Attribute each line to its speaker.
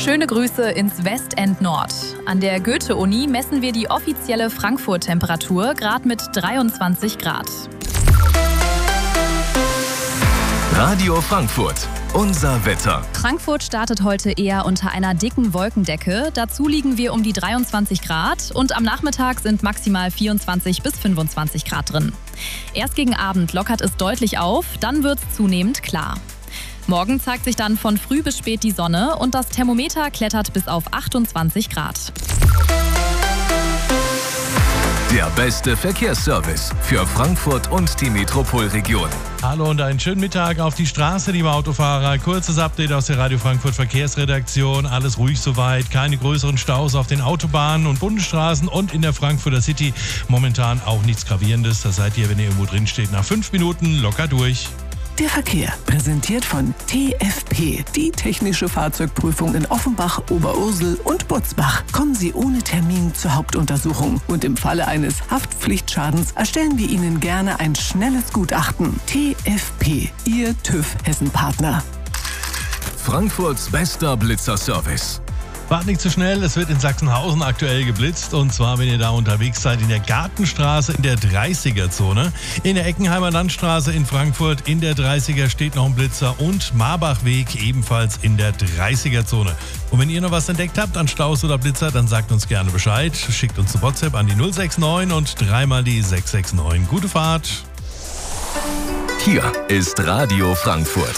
Speaker 1: Schöne Grüße ins Westend Nord. An der Goethe-Uni messen wir die offizielle Frankfurt-Temperatur gerade mit 23 Grad.
Speaker 2: Radio Frankfurt, unser Wetter.
Speaker 1: Frankfurt startet heute eher unter einer dicken Wolkendecke. Dazu liegen wir um die 23 Grad und am Nachmittag sind maximal 24 bis 25 Grad drin. Erst gegen Abend lockert es deutlich auf, dann wird es zunehmend klar. Morgen zeigt sich dann von früh bis spät die Sonne und das Thermometer klettert bis auf 28 Grad.
Speaker 2: Der beste Verkehrsservice für Frankfurt und die Metropolregion.
Speaker 3: Hallo und einen schönen Mittag auf die Straße, liebe Autofahrer. Kurzes Update aus der Radio Frankfurt Verkehrsredaktion. Alles ruhig soweit, keine größeren Staus auf den Autobahnen und Bundesstraßen und in der Frankfurter City. Momentan auch nichts Gravierendes. Da seid ihr, wenn ihr irgendwo drin steht, nach 5 Minuten locker durch.
Speaker 4: Der Verkehr, präsentiert von TFP, die technische Fahrzeugprüfung in Offenbach, Oberursel und Butzbach. Kommen Sie ohne Termin zur Hauptuntersuchung und im Falle eines Haftpflichtschadens erstellen wir Ihnen gerne ein schnelles Gutachten. TFP, Ihr TÜV-Hessen-Partner.
Speaker 2: Frankfurts bester Blitzerservice.
Speaker 3: Wart nicht zu schnell, es wird in Sachsenhausen aktuell geblitzt. Und zwar, wenn ihr da unterwegs seid, in der Gartenstraße in der 30er-Zone. In der Eckenheimer Landstraße in Frankfurt in der 30er steht noch ein Blitzer. Und Marbachweg ebenfalls in der 30er-Zone. Und wenn ihr noch was entdeckt habt an Staus oder Blitzer, dann sagt uns gerne Bescheid. Schickt uns eine WhatsApp an die 069 und 3 mal die 669. Gute Fahrt!
Speaker 2: Hier ist Radio Frankfurt.